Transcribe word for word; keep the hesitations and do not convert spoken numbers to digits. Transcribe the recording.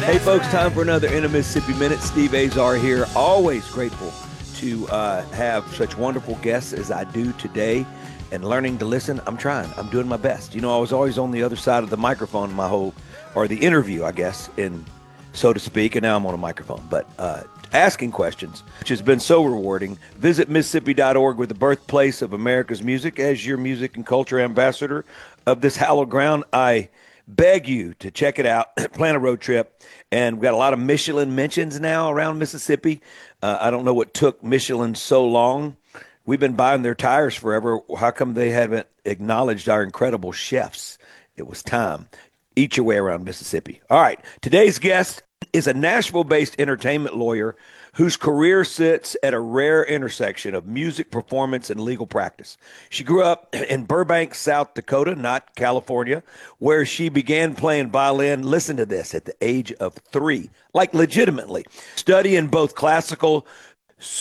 Hey, folks, time for another In a Mississippi Minute. Steve Azar here. Always grateful to uh, have such wonderful guests as I do today and learning to listen. I'm trying. I'm doing my best. You know, I was always on the other side of the microphone my whole, or the interview, I guess, in so to speak, and now I'm on a microphone. But uh, asking questions, which has been so rewarding. Visit Mississippi dot org with the birthplace of America's music. As your music and culture ambassador of this hallowed ground, I beg you to check it out, plan a road trip. And we've got a lot of Michelin mentions now around Mississippi. Uh, I don't know what took Michelin so long. We've been buying their tires forever. How come they haven't acknowledged our incredible chefs? It was time. Eat your way around Mississippi. All right. Today's guest is a Nashville-based entertainment lawyer whose career sits at a rare intersection of music, performance, and legal practice. She grew up in Burbank, South Dakota, not California, where she began playing violin, listen to this, at the age of three, like legitimately, studying both classical